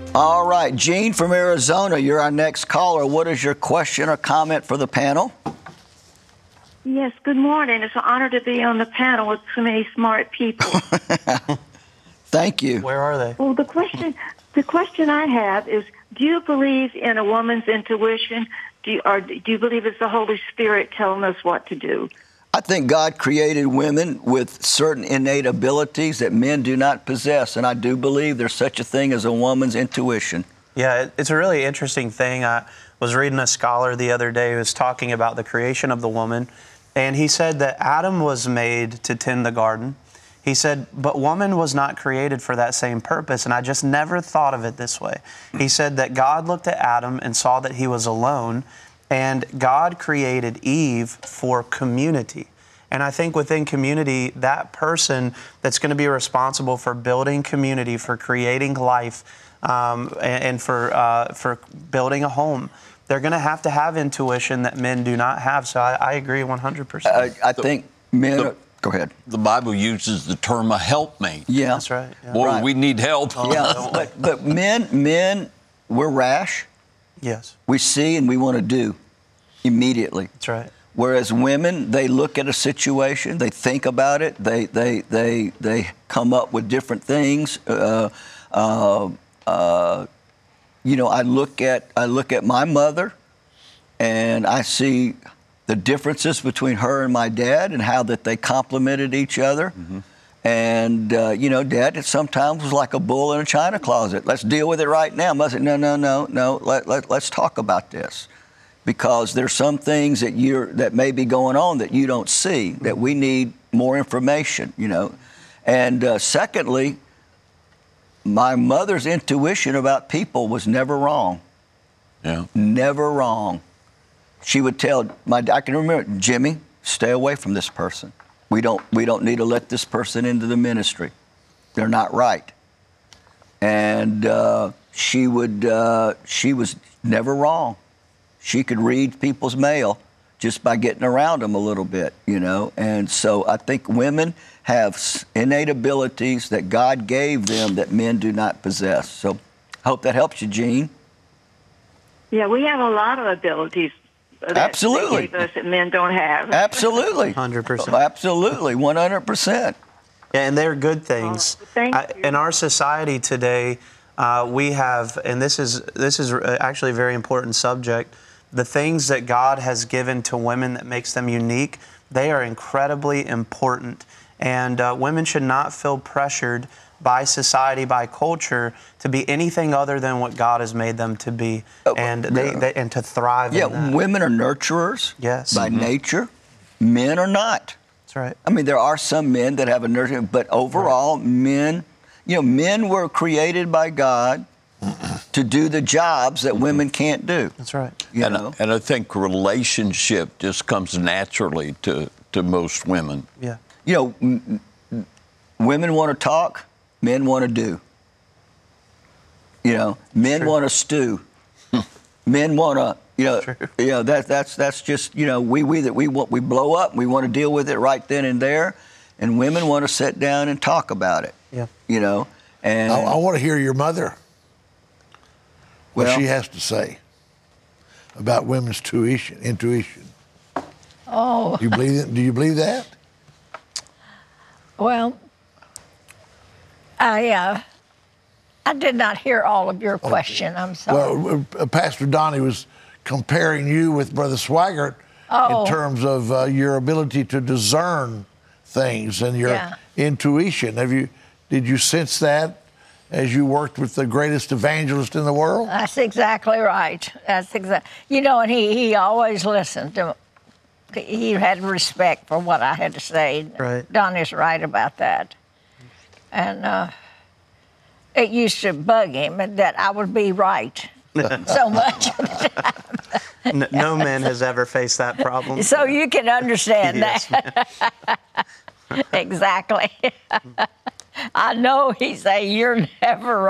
All right, Gene from Arizona, you're our next caller. What is your question or comment for the panel? Yes, good morning. It's an honor to be on the panel with so many smart people. Thank you. Where are they? Well, the question I have is, do you believe in a woman's intuition? Do you believe it's the Holy Spirit telling us what to do? I think God created women with certain innate abilities that men do not possess, and I do believe there's such a thing as a woman's intuition. Yeah, it's a really interesting thing. I was reading a scholar the other day who was talking about the creation of the woman, and he said that Adam was made to tend the garden. He said, but woman was not created for that same purpose, and I just never thought of it this way. He said that God looked at Adam and saw that he was alone, and God created Eve for community. And I think within community, that person that's going to be responsible for building community, for creating life, and for building a home, they're going to have intuition that men do not have. So I agree 100%. I think men... Go ahead. The Bible uses the term a helpmate. Yeah. That's right. Yeah. Boy, Right. we need help. Yeah, but men, we're rash. Yes. We see and we want to do immediately. That's right. Whereas women, they look at a situation, they think about it, they come up with different things. You know, I look at my mother, and I see the differences between her and my dad, and how that they complemented each other. Mm-hmm. And you know, Dad sometimes was like a bull in a china closet. Let's deal with it right now. I said, no. Let's talk about this, because there's some things that may be going on that you don't see, that we need more information. You know, and secondly, my mother's intuition about people was never wrong. Yeah. Never wrong. She would tell I can remember, Jimmy, stay away from this person. We don't need to let this person into the ministry. They're not right. And she was never wrong. She could read people's mail just by getting around them a little bit, you know. And so I think women have innate abilities that God gave them that men do not possess. So I hope that helps you, Gene. Yeah, we have a lot of abilities that Absolutely. they gave us that men don't have. Absolutely. 100%. Absolutely, 100%. Yeah, and they're good things. Thank you. In our society today, we have, and this is actually a very important subject, the things that God has given to women that makes them unique, they are incredibly important. And women should not feel pressured by society, by culture, to be anything other than what God has made them to be, and and to thrive in that. Yeah, women are nurturers by nature. Men are not. That's right. I mean, there are some men that have a nurturing, but overall, men were created by God to do the jobs that women can't do. That's right. You know? And I think relationship just comes naturally to most women. Yeah. You know, women want to talk, men want to do. You know, men want to stew. Men want to, that's just, you know, we blow up, we want to deal with it right then and there, and women want to sit down and talk about it. Yeah. You know, and I want to hear your mother, what Well- she has to say about women's intuition. Oh, Do you believe that? well, I did not hear all of your question. I'm sorry. Well, Pastor Donnie was comparing you with Brother Swaggart Oh. in terms of your ability to discern things and your intuition. Did you sense that as you worked with the greatest evangelist in the world? That's exactly right. You know, and he always listened to. He had respect for what I had to say. Right. Donnie's right about that. And it used to bug him that I would be right so much of the time. No man has ever faced that problem. So you can understand Yes, that. Exactly. I know he's saying you're never